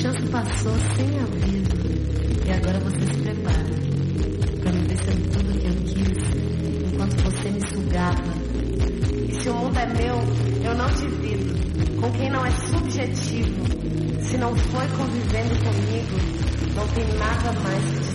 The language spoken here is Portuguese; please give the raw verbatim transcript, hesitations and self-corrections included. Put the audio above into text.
chance passou sem aviso. E agora você se prepara pra me ver sendo tudo que eu quis, enquanto você me sugava. E se o mundo é meu, eu não divido com quem não é subjetivo. Se não foi convivendo comigo, não tem nada mais que dizer.